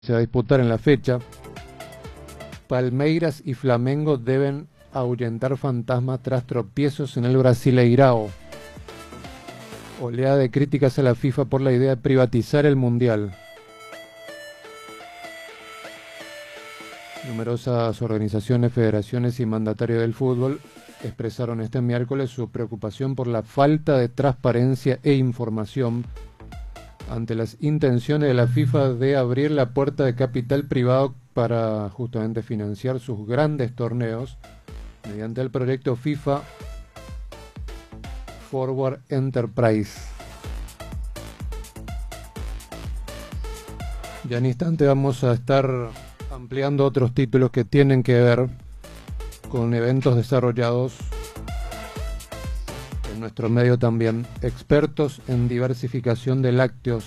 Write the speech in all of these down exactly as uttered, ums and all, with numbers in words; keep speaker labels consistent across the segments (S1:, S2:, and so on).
S1: se va a disputar en la fecha. Palmeiras y Flamengo deben ahuyentar fantasmas tras tropiezos en el Brasileirao. Oleada de críticas a la FIFA por la idea de privatizar el Mundial. Numerosas organizaciones, federaciones y mandatarios del fútbol expresaron este miércoles su preocupación por la falta de transparencia e información ante las intenciones de la FIFA de abrir la puerta de capital privado para justamente financiar sus grandes torneos mediante el proyecto FIFA Forward Enterprise. Ya en instante vamos a estar ampliando otros títulos que tienen que ver con eventos desarrollados en nuestro medio también. Expertos en diversificación de lácteos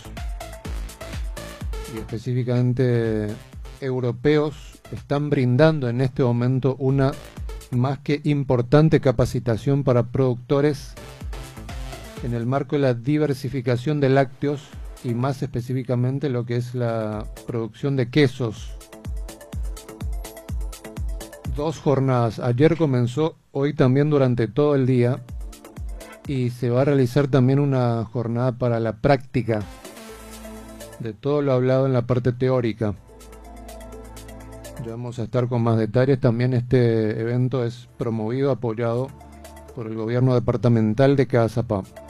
S1: y específicamente europeos están brindando en este momento una más que importante capacitación para productores en el marco de la diversificación de lácteos y más específicamente lo que es la producción de quesos. Dos jornadas, ayer comenzó, hoy también durante todo el día, y se va a realizar también una jornada para la práctica de todo lo hablado en la parte teórica. Ya vamos a estar con más detalles. También este evento es promovido, apoyado por el gobierno departamental de Cazapá.